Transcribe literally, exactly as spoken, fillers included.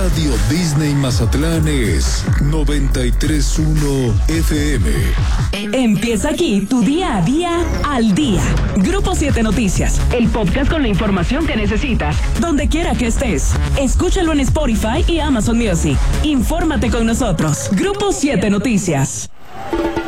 Radio Disney Mazatlán es noventa y tres punto uno F M. Empieza aquí tu día a día al día. Grupo siete Noticias, el podcast con la información que necesitas, donde quiera que estés. Escúchalo en Spotify y Amazon Music. Infórmate con nosotros. Grupo siete Noticias.